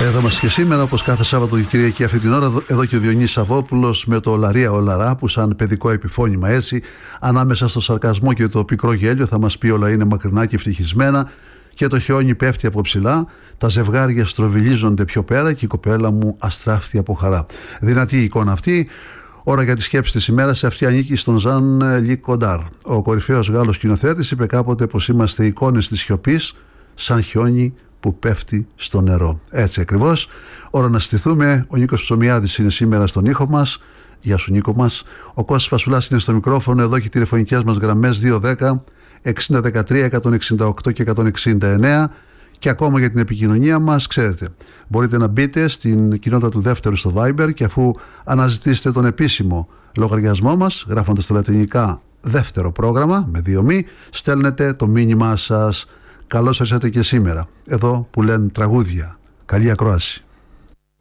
Εδώ μας και σήμερα, όπως κάθε Σάββατο και Κυριακή αυτή την ώρα, εδώ και ο Διονύσης Σαββόπουλος με το Λαρία Ολαρά, που σαν παιδικό επιφώνημα έτσι, ανάμεσα στο σαρκασμό και το πικρό γέλιο, θα μας πει όλα είναι μακρινά και ευτυχισμένα και το χιόνι πέφτει από ψηλά, τα ζευγάρια στροβιλίζονται πιο πέρα και η κοπέλα μου αστράφτει από χαρά. Δυνατή η εικόνα αυτή. Ώρα για τη σκέψη της ημέρας, αυτή ανήκει στον Ζαν Λουί Κοντάρ. Ο κορυφαίος Γάλλος σκηνοθέτης είπε κάποτε πως είμαστε εικόνες της σιωπής, σαν χιόνι που πέφτει στο νερό. Έτσι ακριβώς. Ώρα να στηθούμε. Ο Νίκος Ψωμιάδης είναι σήμερα στον ήχο μας. Γεια σου Νίκο μας. Ο Κώστας Φασουλάς είναι στο μικρόφωνο. Εδώ και οι τηλεφωνικές μας γραμμές 210 6013 168 και 169. Και ακόμα για την επικοινωνία μας, ξέρετε, μπορείτε να μπείτε στην κοινότητα του Δεύτερου στο Viber και αφού αναζητήσετε τον επίσημο λογαριασμό μας, γράφοντας τα λατινικά δεύτερο πρόγραμμα με 2 μη, στέλνετε το μήνυμά σας. Καλώς ήρθατε και σήμερα, εδώ που λένε τραγούδια. Καλή ακρόαση.